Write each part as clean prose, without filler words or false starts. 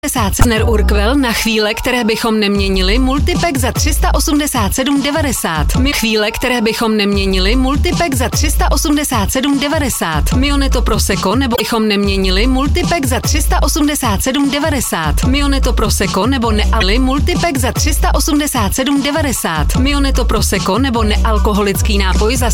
Partner Urquell na chvíle, které bychom neměnili, multipack za 387,90. Chvíle, které bychom neměnili, multipack za 387,90. Mioneto Prosecco nebo bychom neměnili, multipack za 387,90. Mioneto Prosecco nebo neali multipack za 387,90. Mioneto Prosecco nebo nealkoholický nápoj za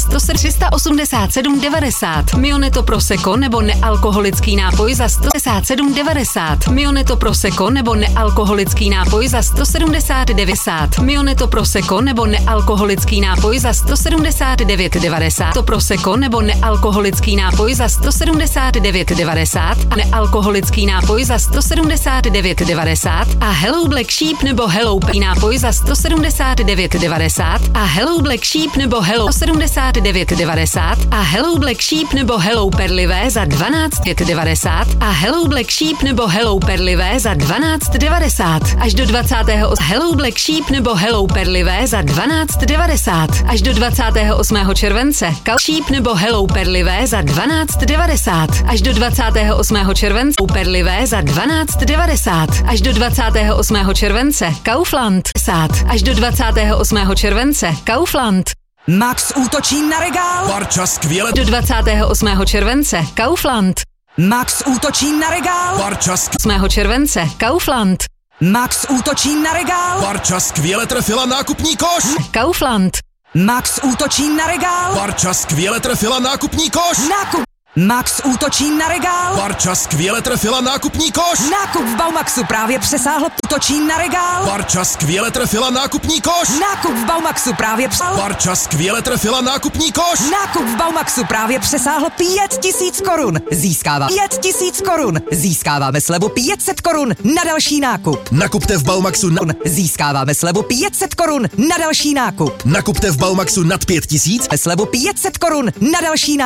387,90. Mioneto Prosecco nebo nealkoholický nápoj za 167,90. Mioneto Prosecco nebo nealkoholický nápoj za 170,90. Mioneto Prosecco nebo nealkoholický nápoj za 179,90. To Prosecco nebo nealkoholický nápoj za 179,90 a nealkoholický nápoj za 179,90 a Hello Black Sheep nebo Hello nápoj za 179,90 a Hello Black Sheep nebo Hello 179,90 a Hello Black Sheep nebo Hello Perlivé za 12,90 a Hello Black Sheep nebo Hello Perlivé za 12,90 až do 20. Hello Black Sheep nebo Hello Perlivé za 12,90 až do 28. července. Sheep nebo Hello Perlivé za 12,90 až do 28. července. Perlivé za 12,90 až do 28. července. Kaufland až do 28. července. Kaufland. Max útočí na regál. Barča skvěle. Do 28. července. Kaufland. Max útočí na regál. Barča 8. července. Kaufland. Max útočí na regál. Barča skvěle trefila nákupní koš. Kaufland. Max útočí na regál. Barča skvěle trefila nákupní koš. Nákup. Max útočí na regál. Barča skvěle trefila nákupní koš. Nákup v Baumaxu právě přesáhl. Útočí na regál. Barča skvěle trefila nákupní koš. Nákup v Baumaxu právě přesáhl. Barča skvěle trefila nákupní koš. Nákup v Baumaxu právě přesáhl 5 000 korun. Získává 5 000 korun. Získáváme slevu 500 korun na další nákup. Nakupte v Baumaxu Získáváme slevu 500 korun na další nákup. Nakupte v Baumaxu nad 5 000. Slevu 500 korun na další nákup.